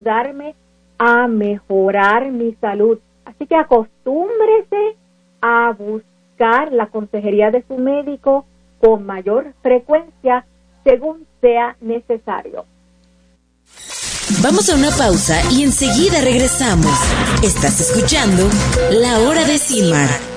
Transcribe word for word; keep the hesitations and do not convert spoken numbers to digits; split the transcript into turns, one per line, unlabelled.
ayudarme a mejorar mi salud. Así que acostúmbrese a buscar la consejería de su médico con mayor frecuencia según sea necesario.
Vamos a una pausa y enseguida regresamos. Estás escuchando La Hora de Silmar.